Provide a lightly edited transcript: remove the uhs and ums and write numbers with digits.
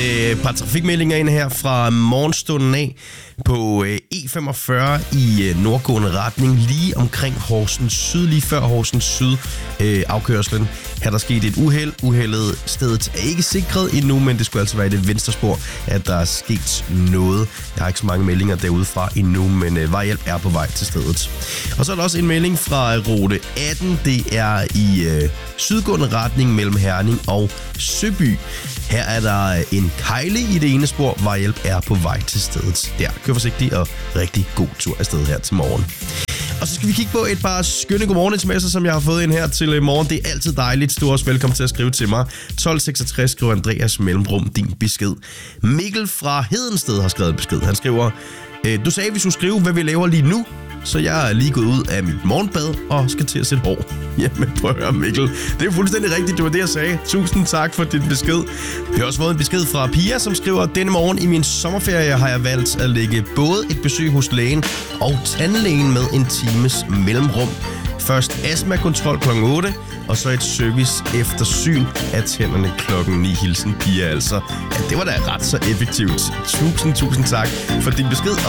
par trafikmeldinger ind her fra morgenstunden af på E45 i nordgående retning, lige omkring Horsens Syd, lige før Horsens Syd afkørslen. Her er der sket et uheld. Uheldet stedet er ikke sikret endnu, men det skulle altså være i det venstre spor, at der er sket noget. Jeg har ikke så mange meldinger derudefra endnu, men vejhjælp er på vej til stedet. Og så er der også en melding fra rute 18. Det er i sydgående retning mellem Herning og Søby. Her er der en kejle i det ene spor. Vejhjælp er på vej til stedet. Der, kør forsigtigt og rigtig god tur afsted her til morgen. Og så skal vi kigge på et par skønne godmorgen-sms'er, som jeg har fået ind her til morgen. Det er altid dejligt. Du er også velkommen til at skrive til mig. 1266 skriver Andreas mellemrum din besked. Mikkel fra Hedensted har skrevet besked. Han skriver, du sagde, vi skulle skrive, hvad vi laver lige nu. Så jeg er lige gået ud af mit morgenbad og skal til at sætte hår. Jamen prøv at høre, Mikkel. Det er jo fuldstændig rigtigt, det var det, jeg sagde. Tusind tak for din besked. Vi har også fået en besked fra Pia, som skriver, denne morgen i min sommerferie har jeg valgt at lægge både et besøg hos lægen og tandlægen med en times mellemrum. Først astmakontrol kl. 8, og så et service eftersyn af tænderne kl. 9. Hilsen Pia altså. Ja, det var da ret så effektivt. Tusind tak for din besked,